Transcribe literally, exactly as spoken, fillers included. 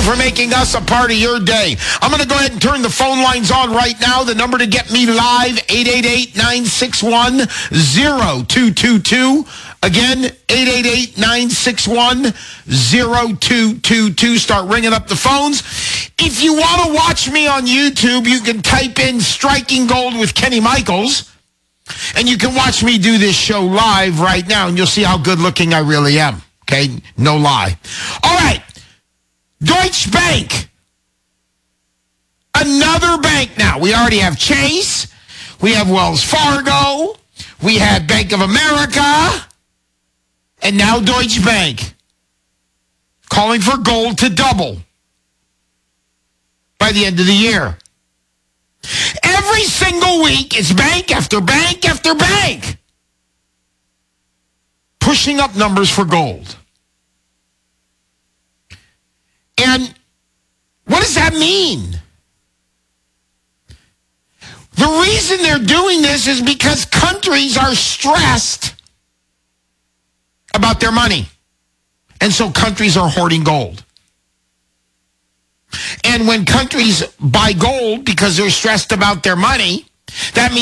for making us a part of your day. I'm going to go ahead and turn the phone lines on right now. The number to get me live, eight eight eight, nine six one, zero two two two. Again, eight eight eight, nine six one, zero two two two. Start ringing up the phones. If you want to watch me on YouTube, you can type in Striking Gold with Kenny Michaels, and you can watch me do this show live right now, and you'll see how good looking I really am. Okay? No lie. All right. Deutsche Bank. Another bank now. We already have Chase. We have Wells Fargo. We had Bank of America. And now Deutsche Bank. Calling for gold to double by the end of the year. Every single week, it's bank after bank after bank pushing up numbers for gold. And what does that mean? The reason they're doing this is because countries are stressed about their money. And so countries are hoarding gold. And when countries buy gold because they're stressed about their money, that means